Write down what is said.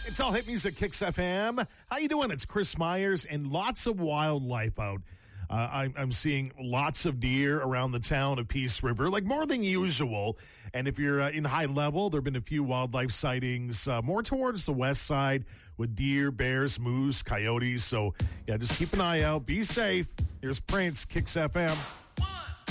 It's all hit music, Kicks FM. How you doing? It's Chris Myers, and lots of wildlife out. I'm seeing lots of deer around the town of Peace River, like more than usual. And if you're in High Level, there have been a few wildlife sightings more towards the west side with deer, bears, moose, coyotes. So, yeah, just keep an eye out. Be safe. Here's Prince, Kicks FM.